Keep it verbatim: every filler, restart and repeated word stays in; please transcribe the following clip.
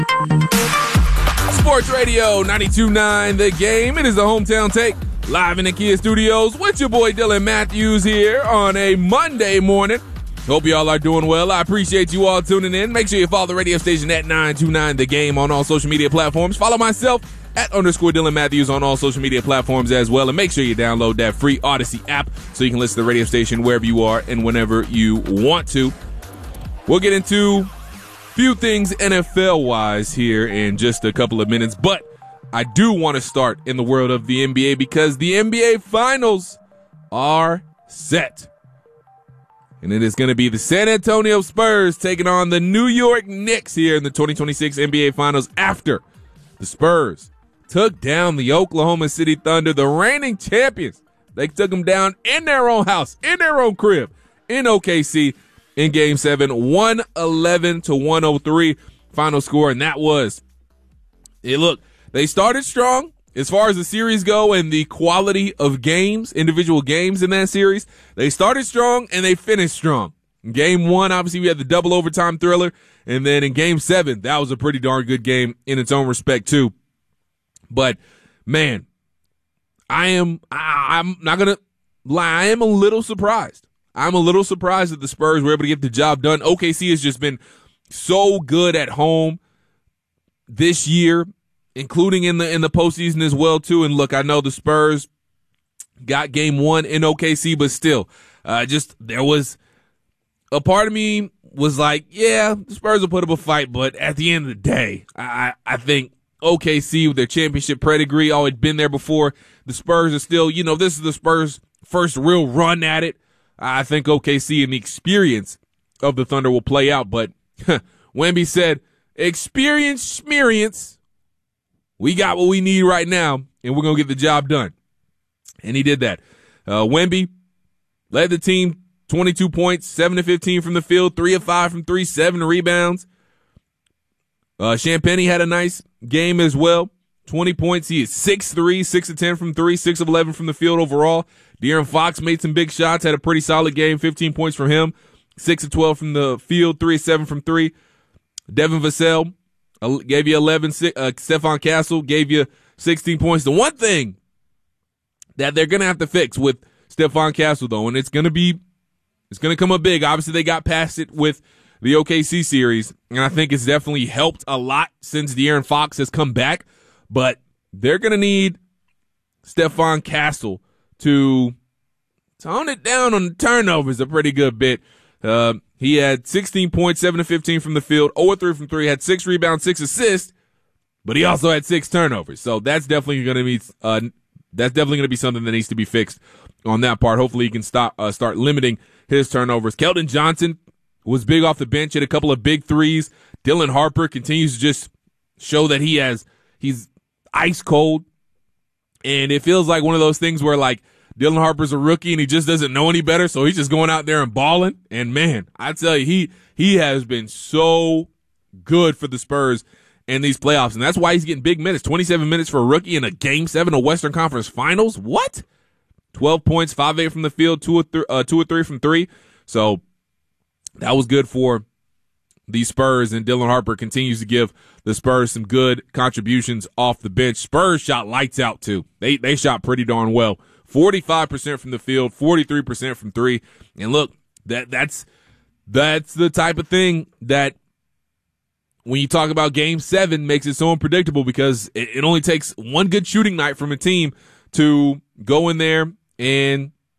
Sports Radio ninety-two point nine The Game. It is the Hometown Take live in the Kia Studios with your boy Dylan Matthews here on a Monday morning. Hope y'all are doing well. I appreciate you all tuning in. Make sure you follow the radio station at nine two nine The Game on all social media platforms. Follow myself at underscore Dylan Matthews on all social media platforms as well. And make sure you download that free Odyssey app so you can listen to the radio station wherever you are and whenever you want to. We'll get into a few things N F L-wise here in just a couple of minutes, but I do want to start in the world of the N B A because the N B A Finals are set. And it is going to be the San Antonio Spurs taking on the New York Knicks here in the twenty twenty-six N B A Finals after the Spurs took down the Oklahoma City Thunder, the reigning champions. They took them down in their own house, in their own crib, in O K C in Game seven, one eleven to one oh three final score. And that was it. Look, they started strong. As far as the series go and the quality of games, individual games in that series, they started strong and they finished strong. In game one, obviously, we had the double overtime thriller. And then in game seven, that was a pretty darn good game in its own respect, too. But, man, I am, I, I'm not going to lie. I am a little surprised. I'm a little surprised that the Spurs were able to get the job done. O K C has just been so good at home this year, including in the in the postseason as well, too. And look, I know the Spurs got game one in O K C, but still, uh, just there was a part of me was like, yeah, the Spurs will put up a fight, but at the end of the day, I, I think O K C with their championship pedigree, always been there before. The Spurs are still, you know, this is the Spurs' first real run at it. I think O K C and the experience of the Thunder will play out, but Wemby said, experience, experience. We got what we need right now, and we're going to get the job done. And he did that. Uh, Wemby led the team, twenty-two points, seven of fifteen from the field, three of five from three, seven rebounds. Uh, Champagnie had a nice game as well, twenty points. He is six three, six of ten from three, six of eleven from the field overall. De'Aaron Fox made some big shots, had a pretty solid game, fifteen points from him, six of twelve from the field, three of seven from three. Devin Vassell gave you eleven. Uh, Stephon Castle gave you sixteen points. The one thing that they're going to have to fix with Stephon Castle, though, and it's going to be, it's going to come up big. Obviously, they got past it with the O K C series, and I think it's definitely helped a lot since De'Aaron Fox has come back. But they're going to need Stephon Castle to tone it down on the turnovers a pretty good bit. Uh, he had sixteen points, seven of fifteen from the field, zero of three from three, had six rebounds, six assists, but he also had six turnovers. So that's definitely going to be uh, that's definitely going to be something that needs to be fixed on that part. Hopefully, he can stop uh, start limiting his turnovers. Keldon Johnson was big off the bench, hit a couple of big threes. Dylan Harper continues to just show that he has he's ice cold, and it feels like one of those things where like Dylan Harper's a rookie and he just doesn't know any better, so he's just going out there and balling. And man, I tell you, he he has been so good for the Spurs in these playoffs, and that's why he's getting big minutes. twenty-seven minutes for a rookie in a Game Seven of Western Conference Finals. What? twelve points, five of eight from the field, two or th- uh, two or three from three. So that was good for the Spurs, and Dylan Harper continues to give the Spurs some good contributions off the bench. Spurs shot lights out too. They they shot pretty darn well. forty-five percent from the field, forty-three percent from three. And look, that that's that's the type of thing that when you talk about Game seven makes it so unpredictable, because it, it only takes one good shooting night from a team to go in there and